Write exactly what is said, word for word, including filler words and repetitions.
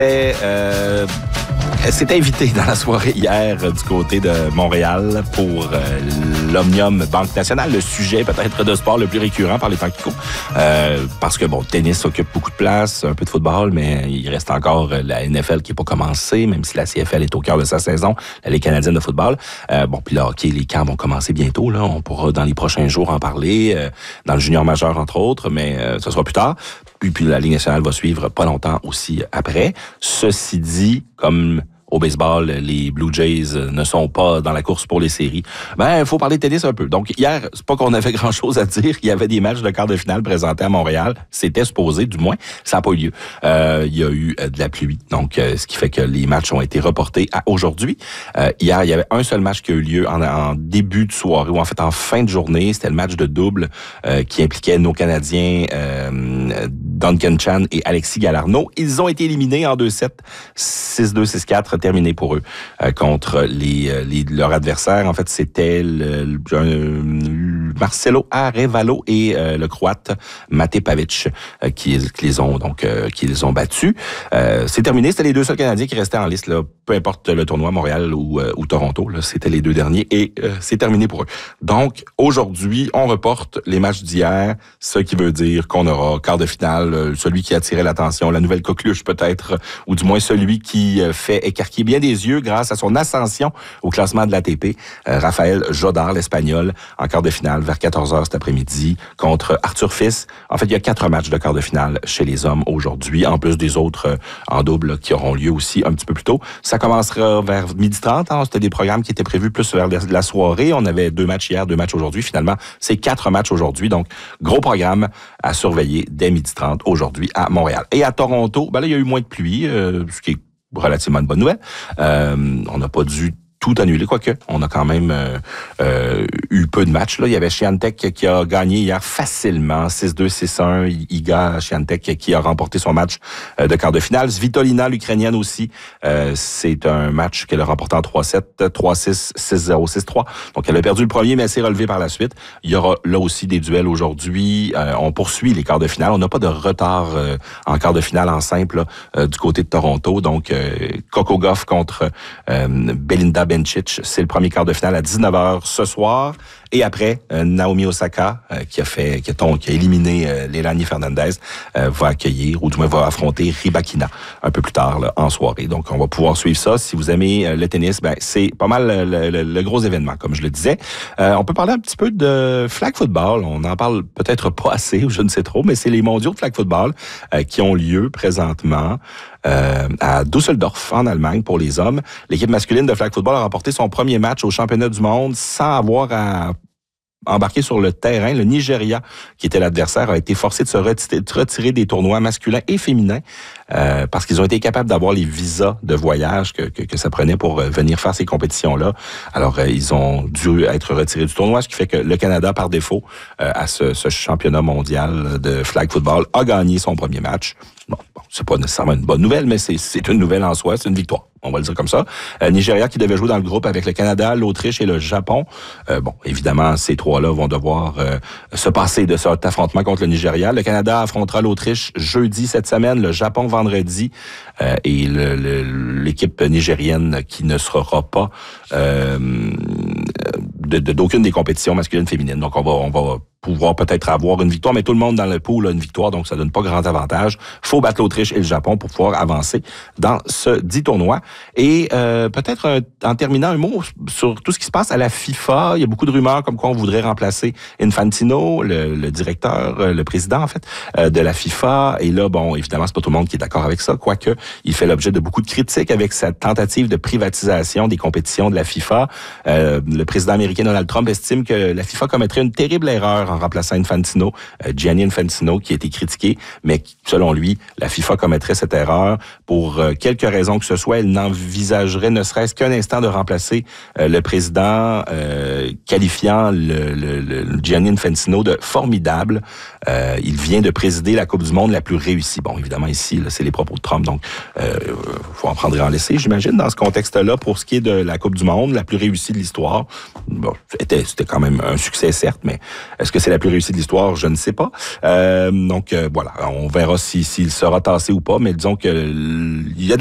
Euh, C'était invité dans la soirée hier du côté de Montréal pour euh, l'Omnium Banque Nationale. Le sujet peut-être de sport le plus récurrent par les temps qui courent. Euh, parce que, bon, le tennis occupe beaucoup de place, un peu de football, mais il reste encore la N F L qui n'est pas commencée, même si la C F L est au cœur de sa saison, la Ligue canadienne de football. Euh, bon, puis là, OK, les camps vont commencer bientôt. Là, on pourra dans les prochains jours en parler, euh, dans le junior majeur, entre autres, mais euh, ce sera plus tard. Puis, puis la Ligue nationale va suivre pas longtemps aussi après. Ceci dit, comme au baseball, les Blue Jays ne sont pas dans la course pour les séries. Ben, il faut parler de tennis un peu. Donc, hier, c'est pas qu'on avait grand-chose à dire. Il y avait des matchs de quart de finale présentés à Montréal. C'était supposé, du moins. Ça n'a pas eu lieu. Euh, il y a eu de la pluie. Donc, euh, ce qui fait que les matchs ont été reportés à aujourd'hui. Euh, hier, il y avait un seul match qui a eu lieu en, en début de soirée, ou en fait en fin de journée. C'était le match de double euh, qui impliquait nos Canadiens euh, Duncan Chan et Alexis Galarneau. Ils ont été éliminés en deux sets, six deux, six quatre, terminé pour eux euh, contre les, les leur adversaire. En fait, c'était le, le, le Marcelo Arevalo et euh, le Croate Mate Pavic euh, qui, qui les ont donc euh, qui les ont battus. Euh, c'est terminé. C'était les deux seuls Canadiens qui restaient en liste, là, peu importe le tournoi, Montréal ou, euh, ou Toronto. Là, c'était les deux derniers et euh, c'est terminé pour eux. Donc aujourd'hui, on reporte les matchs d'hier, ce qui veut dire qu'on aura quart de finale, euh, celui qui attirait l'attention, la nouvelle coqueluche peut-être, ou du moins celui qui euh, fait écarquer qui est bien des yeux grâce à son ascension au classement de l'A T P. Euh, Raphaël Jodard, l'Espagnol, en quart de finale vers quatorze heures cet après-midi contre Arthur Fils. En fait, il y a quatre matchs de quart de finale chez les hommes aujourd'hui, en plus des autres euh, en double là, qui auront lieu aussi un petit peu plus tôt. Ça commencera vers midi trente. Hein. C'était des programmes qui étaient prévus plus vers la soirée. On avait deux matchs hier, deux matchs aujourd'hui. Finalement, c'est quatre matchs aujourd'hui. Donc, gros programme à surveiller dès midi trente aujourd'hui à Montréal. Et à Toronto, ben là, il y a eu moins de pluie, euh, ce qui est relativement une bonne nouvelle. Euh, on n'a pas dû tout annulé, quoique. On a quand même euh, euh, eu peu de matchs. Là. Il y avait Swiatek qui a gagné hier facilement, six deux, six un. Iga Swiatek qui a remporté son match euh, de quart de finale. Svitolina, l'Ukrainienne aussi. Euh, c'est un match qu'elle a remporté en trois sept, trois six, six zéro, six trois. Donc, elle a perdu le premier, mais elle s'est relevée par la suite. Il y aura là aussi des duels aujourd'hui. Euh, on poursuit les quarts de finale. On n'a pas de retard euh, en quart de finale en simple là, euh, du côté de Toronto. Donc, euh, Coco Gauff contre euh, Belinda Bencic, c'est le premier quart de finale à dix-neuf heures ce soir. Et après, euh, Naomi Osaka, euh, qui a fait, qui a, ton, qui a éliminé euh, Leilani Fernandez, euh, va accueillir, ou du moins va affronter Rybakina un peu plus tard là, en soirée. Donc, on va pouvoir suivre ça. Si vous aimez euh, le tennis, ben c'est pas mal le, le, le gros événement, comme je le disais. Euh, on peut parler un petit peu de flag football. On en parle peut-être pas assez, ou je ne sais trop, mais c'est les mondiaux de flag football euh, qui ont lieu présentement euh, à Düsseldorf, en Allemagne, pour les hommes. L'équipe masculine de flag football a remporté son premier match au championnat du monde sans avoir à embarqué sur le terrain. Le Nigeria, qui était l'adversaire, a été forcé de se retirer, de retirer des tournois masculins et féminins euh, parce qu'ils ont été capables d'avoir les visas de voyage que, que, que ça prenait pour euh, venir faire ces compétitions-là. Alors, euh, ils ont dû être retirés du tournoi, ce qui fait que le Canada, par défaut, euh, à ce, ce championnat mondial de flag football, a gagné son premier match. Bon, bon c'est pas nécessairement une bonne nouvelle, mais c'est, c'est une nouvelle en soi, c'est une victoire. On va le dire comme ça. Euh, Nigeria qui devait jouer dans le groupe avec le Canada, l'Autriche et le Japon. Euh, bon, évidemment, ces trois-là vont devoir euh, se passer de cet affrontement contre le Nigeria. Le Canada affrontera l'Autriche jeudi cette semaine, le Japon vendredi, euh, et le, le, l'équipe nigérienne qui ne sera pas euh, de, de, d'aucune des compétitions masculines féminines. Donc, on va, on va pouvoir peut-être avoir une victoire, mais tout le monde dans le pool a une victoire, donc ça donne pas grand avantage. Faut battre l'Autriche et le Japon pour pouvoir avancer dans ce dit tournoi. Et euh, peut-être un, en terminant un mot sur tout ce qui se passe à la FIFA. Il y a beaucoup de rumeurs comme quoi on voudrait remplacer Infantino, le, le directeur, le président en fait, euh, de la FIFA. Et là, bon, évidemment, c'est pas tout le monde qui est d'accord avec ça, quoique il fait l'objet de beaucoup de critiques avec sa tentative de privatisation des compétitions de la FIFA. Euh, le président américain Donald Trump estime que la FIFA commettrait une terrible erreur en remplaçant Infantino, euh, Gianni Infantino, qui a été critiqué, mais selon lui, la FIFA commettrait cette erreur pour euh, quelque raison que ce soit. Elle n'envisagerait ne serait-ce qu'un instant de remplacer euh, le président, euh, qualifiant le, le, le Gianni Infantino de formidable. Euh, il vient de présider la Coupe du Monde la plus réussie. Bon, évidemment, ici, là, c'est les propos de Trump, donc euh, faut en prendre et en laisser, j'imagine, dans ce contexte-là, pour ce qui est de la Coupe du Monde, la plus réussie de l'histoire. Bon, c'était, c'était quand même un succès, certes, mais est-ce que c'est la plus réussie de l'histoire? Je ne sais pas. Euh, donc, euh, voilà. On verra si, s'il sera tassé ou pas, mais disons que il y a